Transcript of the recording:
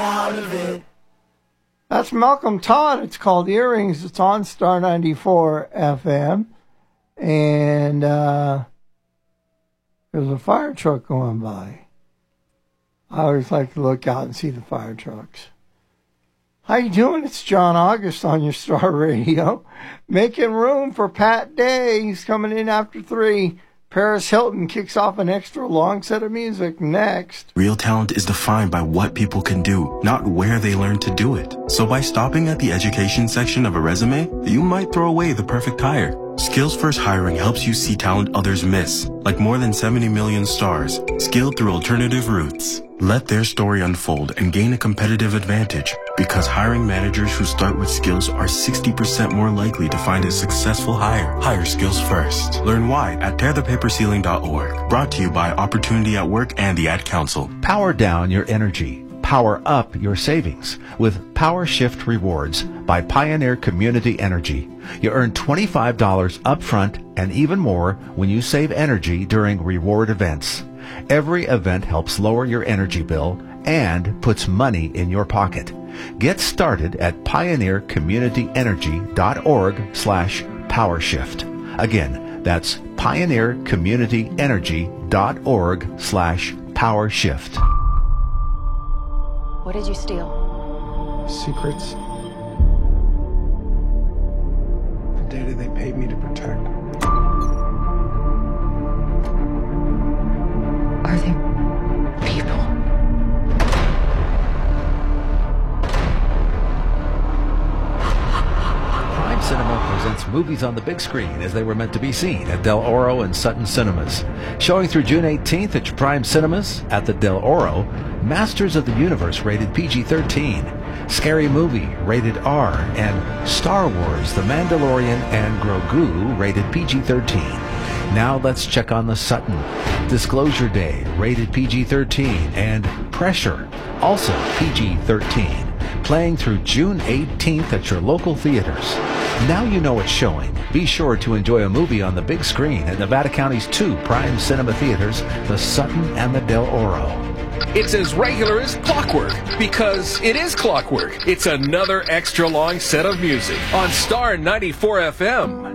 out of it. That's Malcolm Todd. It's called Earrings. It's on Star 94 FM. And there's a fire truck going by. I always like to look out and see the fire trucks. How you doing? It's John August on your Star Radio. Making room for Pat Day. He's coming in after 3. Paris Hilton kicks off an extra long set of music next. Real talent is defined by what people can do, not where they learn to do it. So by stopping at the education section of a resume, you might throw away the perfect hire. Skills First Hiring helps you see talent others miss, like more than 70 million stars, skilled through alternative routes. Let their story unfold and gain a competitive advantage, because hiring managers who start with skills are 60% more likely to find a successful hire. Hire skills first. Learn why at tearthepaperceiling.org. Brought to you by Opportunity at Work and the Ad Council. Power down your energy. Power up your savings with Power Shift Rewards by Pioneer Community Energy. You earn $25 upfront and even more when you save energy during reward events. Every event helps lower your energy bill and puts money in your pocket. Get started at pioneercommunityenergy.org/powershift. Again, that's pioneercommunityenergy.org/powershift. What did you steal? Secrets. The data they paid me to protect. Are there people? Prime Cinema presents movies on the big screen as they were meant to be seen at Del Oro and Sutton Cinemas. Showing through June 18th at your Prime Cinemas at the Del Oro, Masters of the Universe rated PG-13, Scary Movie rated R, and Star Wars, The Mandalorian and Grogu rated PG-13. Now let's check on the Sutton. Disclosure Day rated PG-13 and Pressure, also PG-13. Playing through June 18th at your local theaters. Now you know it's showing. Be sure to enjoy a movie on the big screen at Nevada County's 2 Prime Cinema theaters, the Sutton and the Del Oro. It's as regular as clockwork, because it is clockwork. It's another extra long set of music on Star 94 FM.